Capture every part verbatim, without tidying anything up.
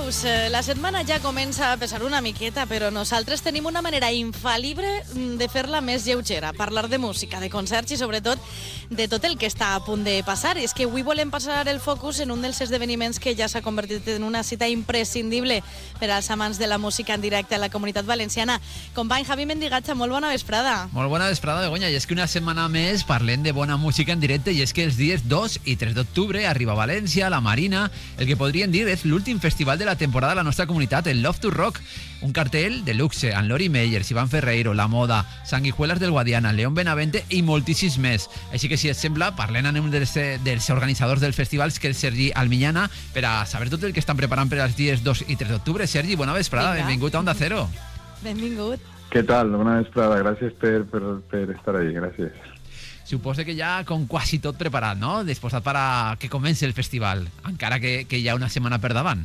Focus. La setmana ja comença a pesar una miqueta, però nosaltres tenim una manera infal·lible de fer-la més lleugera, parlar de música, de concerts i sobretot de tot el que està a punt de passar. I és que avui volem passar el focus en un dels esdeveniments que ja s'ha convertit en una cita imprescindible per als amants de la música en directe a la Comunitat Valenciana. Company Javi Mendigatxa, molt bona vesprada. Molt bona vesprada, Begoña. I és que una setmana més parlem de bona música en directe i és que els dies dos i tres d'octubre arriba a València, a la Marina, el que podríem dir és l'últim festival de la temporada de la nostra comunitat, el Love to Rock, un cartel de luxe amb Lori Meyers, Iván Ferreiro, La Moda, Sanguijuelas del Guadiana, León Benavente i moltíssims més. Així que, si et sembla, parlem amb un dels, dels organitzadors dels festivals, que és Sergi Almiñana, per a saber tot el que estan preparant per als dies dos i tres d'octubre. Sergi, bona vesprada, Vinga. Benvingut a Onda Cero. Benvingut. Què tal? Bona vesprada, gràcies per, per, per estar ahí, gràcies. Suposo que ja com quasi tot preparat, no? Disposat per a que comenci el festival, encara que, que hi ha una setmana per davant.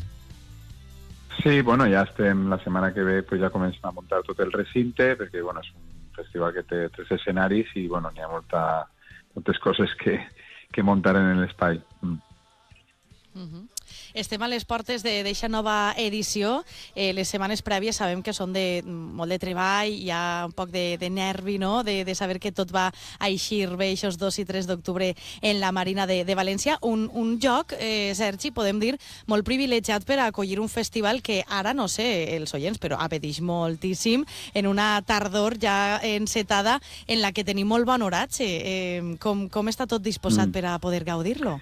Sí, bueno, ja estem, la setmana que ve pues ja comencem a muntar tot el recinte, perquè bueno, és un festival que té tres escenaris i bueno, n'hi ha molta, moltes coses que, que muntar en l'espai. Mm. Uh-huh. Estem a les portes d'aquesta nova edició. Eh, les setmanes prèvies sabem que són de molt de treball, hi ha un poc de, de nervi, no? de, de saber que tot va a eixir bé aquests dos i tres d'octubre en la Marina de, de València. Un, un lloc, eh, Sergi, podem dir, molt privilegiat per a acollir un festival que ara, no sé, els oients, però apeteix moltíssim en una tardor ja encetada en la que tenim molt bon oratge. Eh, com, com està tot disposat mm. per a poder gaudir-lo?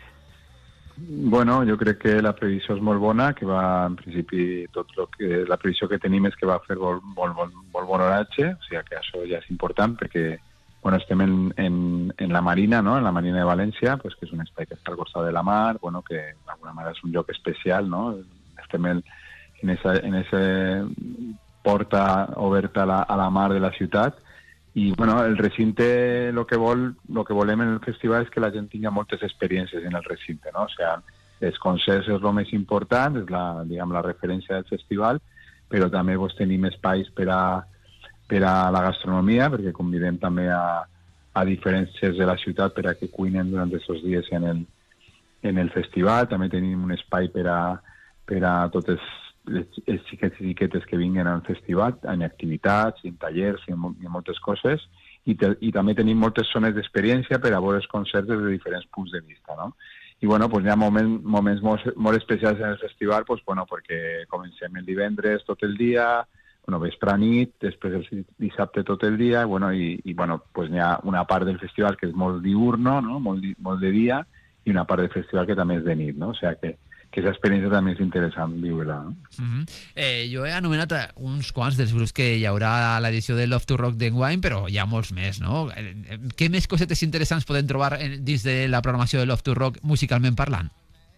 Bueno, jo crec que la previsió és molt bona, que va, en principi, tot lo que, la previsió que tenim és que va fer molt, molt, molt, molt bon oratge, o sigui que això ja és important, perquè bueno, estem en, en, en la Marina, no? En la Marina de València, pues, que és un espai que està al costat de la mar, bueno, que d'alguna manera és un lloc especial, no? Estem en, en, esa, en esa porta oberta a la, a la mar de la ciutat. I bueno, el recinte, lo que vol, lo que volem en el festival és que la gent tingui moltes experiències en el recinte, no? O sigui, els concerts és el més important, és la, diguem, la referència del festival, però també vos tenim espais per a, per a la gastronomia, perquè convidem també a, a diferents xefs de la ciutat per a que cuinen durant aquests dies en el, en el festival. També tenim un espai per a, per a totes les, els xiquets i xiquetes que vinguen al festival, en activitats, en tallers i en, en moltes coses, i, te, i també tenim moltes zones d'experiència per a veure els concerts des de diferents punts de vista, no? I bueno, pues hi ha moments, moments molt, molt especials en el festival, pues, bueno, perquè comencem el divendres tot el dia, bueno, vespre a nit, després el dissabte tot el dia, bueno, i, i bueno, pues hi ha una part del festival que és molt diurno, no? molt, molt de dia, i una part del festival que també és de nit, no? O sigui que que aquesta experiència també és interessant viure-la. No? Mm-hmm. eh, jo he anomenat uns quants dels grups que hi haurà a l'edició de Love to Rock d'enguany, però hi ha molts més, no? Què més cosetes interessants podem trobar dins de la programació de Love to Rock musicalment parlant?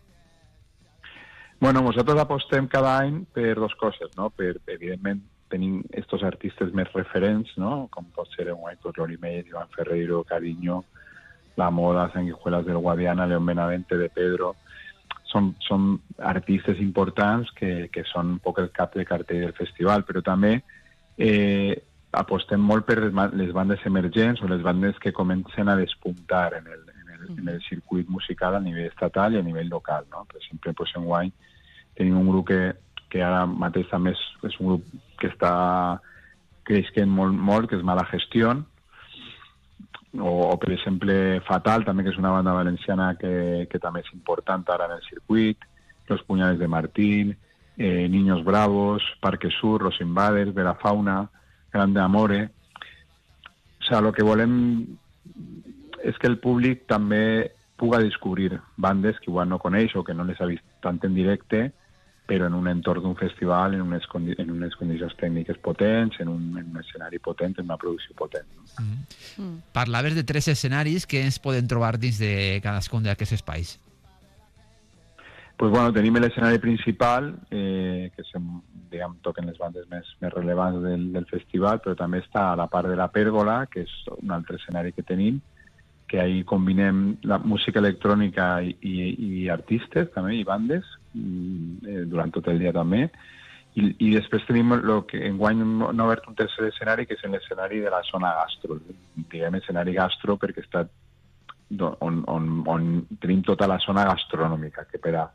Bueno, nosaltres apostem cada any per dues coses, no? Per, evidentment, tenim estos artistes més referents, no? Com pot ser enguany pues, Lori Meyers, Iván Ferreiro, Cariño, La Moda, Sanguijuelas del Guadiana, León Benavente, De Pedro. Són, són artistes importants que, que són un poc el cap de cartell del festival, però també eh, apostem molt per les bandes emergents o les bandes que comencen a despuntar en el, en el, en el circuit musical a nivell estatal i a nivell local, no? Per exemple, pues, enguany tenim un grup que, que ara mateix també és, és un grup que està creixent molt, molt, que és Mala Gestión, O, o per exemple Fatal, també, que és una banda valenciana que, que també és important ara en el circuit, Los Puñales de Martín, eh, Niños Bravos, Parque Sur, Los Invaders, Vera Fauna, Grande Amore. O sigui, el que volem és que el públic també puga descobrir bandes que igual no coneix o que no les ha vist tant en directe, però en un entorn d'un festival, en unes, condi en unes condicions tècniques potents, en un, en un escenari potent, en una producció potent. No? Mm. Mm. Parlaves de tres escenaris que ens poden trobar dins de cadascun d'aquests espais. Pues bueno, tenim l'escenari principal, eh, que se, diguem, toquen les bandes més, més rellevants del, del festival, però també està a la part de la pèrgola, que és un altre escenari que tenim, que ahí combinem la música electrònica i, i, i artistes també, i bandes, eh, durant tot el dia també, i, i després tenim el que enguany no ha obert un tercer escenari, que és l'escenari de la zona gastro, diguem escenari gastro perquè està on, on, on tenim tota la zona gastronòmica, que per a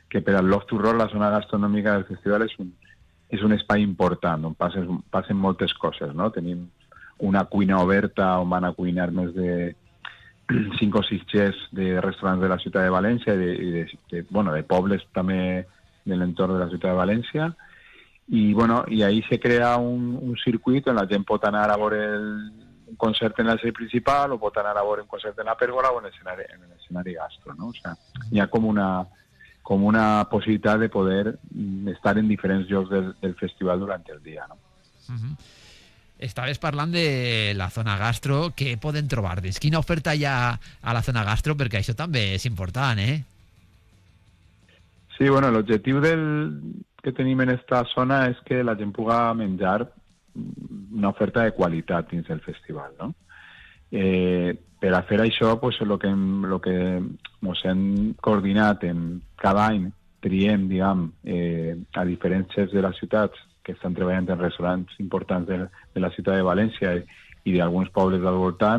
que per al Love to Rock la zona gastronòmica del festival és un, és un espai important on passen, passen moltes coses, no? Tenim una cuina oberta on van a cuinar més de cinc o sis chefs de restaurants de la ciutat de València i de, i de, de, bueno, de pobles també de l'entorn de la ciutat de València. I, bueno, i ahí se crea un, un circuit on la gent pot anar a veure el, un concert en l'escenari principal o pot anar a veure un concert en la pèrgola o en l'escenari, en l'escenari gastro, no? O sea, hi ha com una, com una possibilitat de poder estar en diferents llocs del, del festival durant el dia, no? Uh-huh. Estaves parlant de la zona gastro. Què poden trobar? Quina oferta hi ha a la zona gastro? Perquè això també és important, eh? Sí, bueno, l'objectiu del, que tenim en esta zona és que la gent puga menjar una oferta de qualitat dins del festival, no? Eh, per a fer això, pues, el que, lo que ens hem coordinat en cada any, triem, diguem, eh, a diferents xefs de les ciutats que estan treballant en restaurants importants de, de la ciutat de València i, i d'alguns pobles del voltant,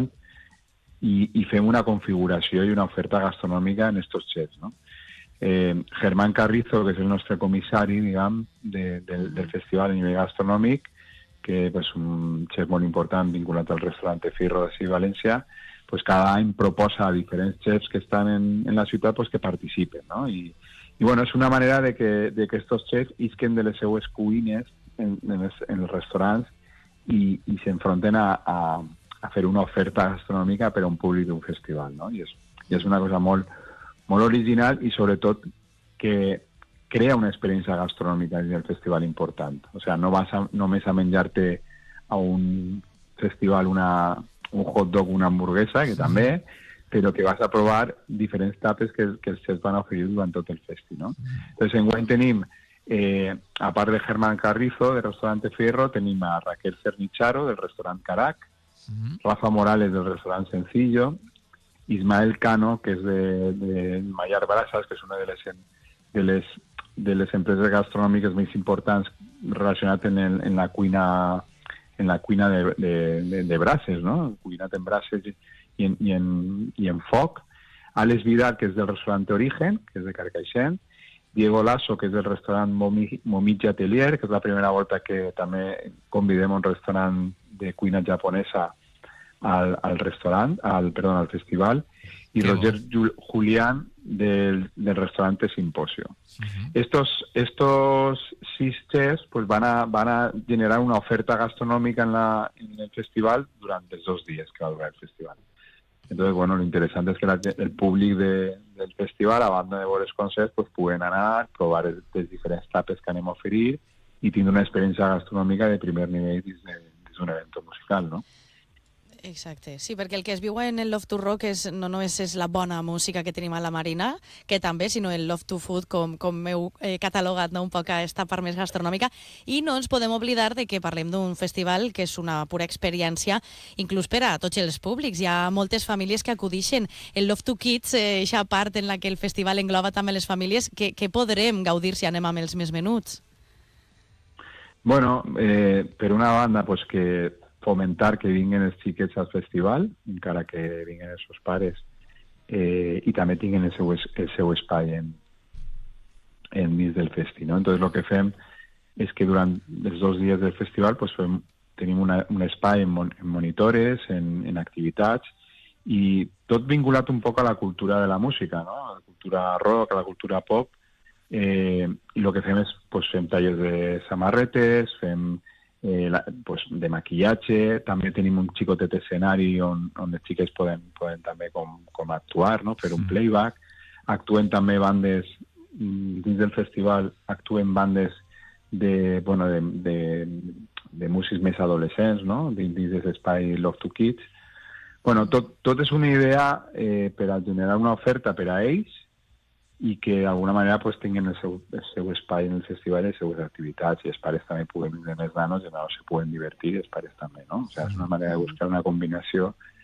i, i fem una configuració i una oferta gastronòmica en estos chefs, no? Eh, Germán Carrizo, que és el nostre comissari, diguem, de, de, del festival a nivell gastronòmic, que és pues, un chef molt important vinculat al restaurant Firro de València, pues, cada any proposa a diferents chefs que estan en, en la ciutat pues, que participen, no? I, i bueno, és una manera de que, de que estos chefs isquen de les seues cuines en, en, els, en els restaurants i, i s'enfronten a, a, a fer una oferta gastronòmica per a un públic d'un festival, no? I és, i és una cosa molt, molt original i sobretot que crea una experiència gastronòmica en el festival important. O sea, no vas a, només a menjar-te a un festival una, un hot dog, una hamburguesa, que també, però que vas a provar diferents tapes que, que els chefs van a oferir durant tot el festi, no? Entonces, enguany tenim, eh, a part de Germán Carrizo, del restaurant Fierro, tenim a Raquel Cernicharo, del restaurant Carac, uh-huh. Rafa Morales, del restaurant Sencillo, Ismael Cano, que és de, de Mayar Brasas, que és una de les, de les, de les empreses gastronòmiques més importants relacionat en, el, en la cuina en la cuina de, de, de, de brases, no? Cuinat en brases i, i, en, i, en, i en foc. Alex Vidal, que és del restaurant Origen, que és de Carcaixent. Diego Lasso, que és del restaurant Momiji Atelier, que és la primera volta que també convidem un restaurant de cuina japonesa al, al restaurant, al, perdón, al festival. Y Qué Roger bon. Julián del, del restaurante Simposio. Uh-huh. Estos, estos seis chefs pues van, a, van a generar una oferta gastronómica en, la, en el festival durante los dos días que va a durar el festival. Entonces, bueno, lo interesante es que la, el públic de, del festival, a banda de veure els concerts, pues, puguen anar, provar els, els diferents tapes que anem a oferir i tindre una experiència gastronòmica de primer nivell dins d'un event musical, no? Exacte, sí, perquè el que es viu en el Love to Rock és, no només és la bona música que tenim a la Marina, que també, sinó el Love to Food, com, com heu eh, catalogat, no, un poc a esta part més gastronòmica, i no ens podem oblidar de que parlem d'un festival que és una pura experiència, inclús per a tots els públics. Hi ha moltes famílies que acudixen. El Love to Kids, eh, eixa part en la que el festival engloba també les famílies, que, que podrem gaudir si anem amb els més menuts? Bueno, eh, per una banda, pues que fomentar que vinguen els xiquets al festival, encara que vinguen els seus pares, eh, i també tinguin el seu, el seu espai en, en dins del festi, no? Entonces, lo que fem és que durant els dos dies del festival pues, fem, tenim una, un espai en, mon, en monitores, en, en activitats, i tot vinculat un poc a la cultura de la música, no? A la cultura rock, a la cultura pop, eh, i el que fem és pues, fem tallers de samarretes, fem Eh, la, pues, de maquillatge, també tenim un xicotet escenari on, on les xiques poden, poden també com, com actuar, no? Fer un playback. Actuen també bandes, dins del festival, actuen bandes de, bueno, de, de, de músics més adolescents, no? Dins, dins d'aquest espai Love to Kids. Bueno, tot, tot és una idea eh, per a generar una oferta per a ells i que d'alguna manera pues, tinguin el seu, el seu espai en el festival i les seues activitats, i els pares també puguen vindre més nanos i no se puguen divertir, i els pares també, no? O sigui, és una manera de buscar una combinació